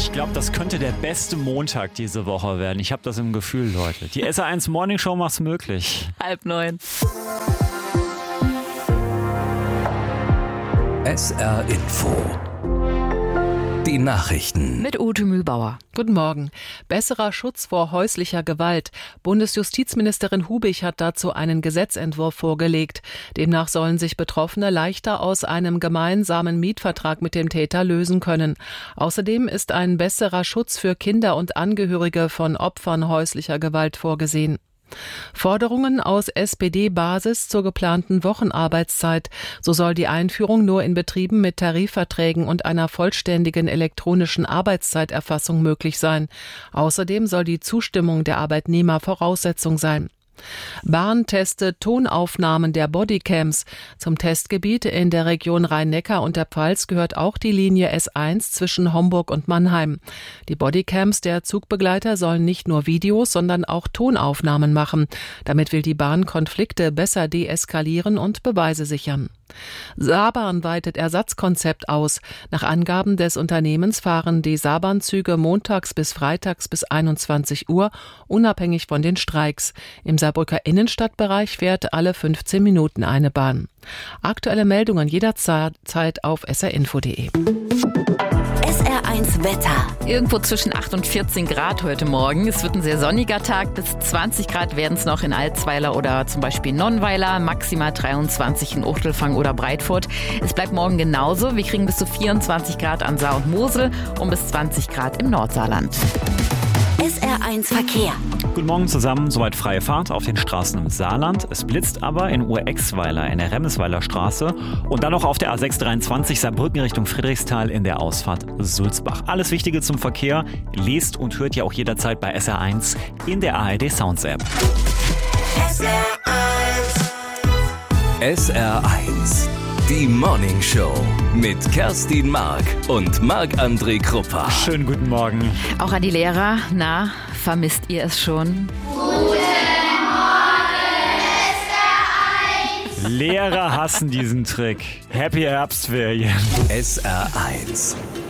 Ich glaube, das könnte der beste Montag diese Woche werden. Ich habe das im Gefühl, Leute. Die SR1 Morning Show macht's möglich. 8:30. SR Info. Die Nachrichten. Mit Ute Mühlbauer. Guten Morgen. Besserer Schutz vor häuslicher Gewalt. Bundesjustizministerin Hubig hat dazu einen Gesetzentwurf vorgelegt. Demnach sollen sich Betroffene leichter aus einem gemeinsamen Mietvertrag mit dem Täter lösen können. Außerdem ist ein besserer Schutz für Kinder und Angehörige von Opfern häuslicher Gewalt vorgesehen. Forderungen aus SPD-Basis zur geplanten Wochenarbeitszeit. So soll die Einführung nur in Betrieben mit Tarifverträgen und einer vollständigen elektronischen Arbeitszeiterfassung möglich sein. Außerdem soll die Zustimmung der Arbeitnehmer Voraussetzung sein. Bahn testet Tonaufnahmen der Bodycams. Zum Testgebiet in der Region Rhein-Neckar und der Pfalz gehört auch die Linie S1 zwischen Homburg und Mannheim. Die Bodycams der Zugbegleiter sollen nicht nur Videos, sondern auch Tonaufnahmen machen. Damit will die Bahn Konflikte besser deeskalieren und Beweise sichern. Saarbrand weitet Ersatzkonzept aus. Nach Angaben des Unternehmens fahren die Saarbahnzüge montags bis freitags bis 21 Uhr, unabhängig von den Streiks. Im Saarbrücker Innenstadtbereich fährt alle 15 Minuten eine Bahn. Aktuelle Meldungen jederzeit auf srinfo.de. SR1 Wetter. Irgendwo zwischen 8 und 14 Grad heute Morgen. Es wird ein sehr sonniger Tag. Bis 20 Grad werden es noch in Alzweiler oder zum Beispiel Nonnweiler. Maximal 23 in Uchtelfang oder Breitfurt. Es bleibt morgen genauso. Wir kriegen bis zu 24 Grad an Saar und Mosel und bis 20 Grad im Nordsaarland. SR1 Verkehr. Guten Morgen zusammen, soweit freie Fahrt auf den Straßen im Saarland. Es blitzt aber in Urexweiler in der Remsweiler Straße und dann noch auf der A623 Saarbrücken Richtung Friedrichsthal in der Ausfahrt Sulzbach. Alles Wichtige zum Verkehr lest und hört ihr auch jederzeit bei SR1 in der ARD Sounds App. SR1. Die Morning Show mit Kerstin Mark und Marc-André Kruppa. Schönen guten Morgen. Auch an die Lehrer. Na, vermisst ihr es schon? Lehrer hassen diesen Trick. Happy Herbstferien. SR1.